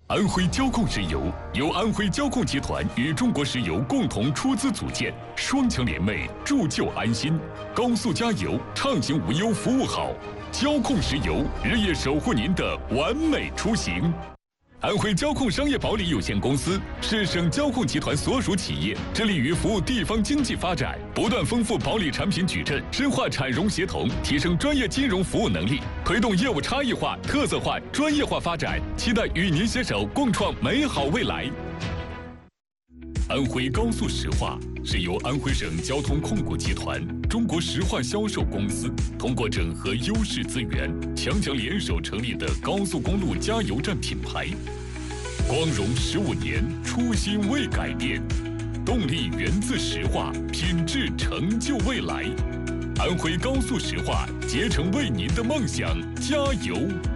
安徽交控石油由安徽交控集团与中国石油共同出资组建，双强联袂，铸就安心。高速加油，畅行无忧，服务好。交控石油日夜守护您的完美出行。安徽交控商业保理有限公司是省交控集团所属企业，致力于服务地方经济发展，不断丰富保理产品矩阵，深化产融协同，提升专业金融服务能力，推动业务差异化、特色化、专业化发展，期待与您携手共创美好未来。安徽高速石化是由安徽省交通控股集团、中国石化销售公司通过整合优势资源，强强联手成立的高速公路加油站品牌。光荣15年，初心未改变，动力源自石化，品质成就未来。安徽高速石化，竭诚为您的梦想加油。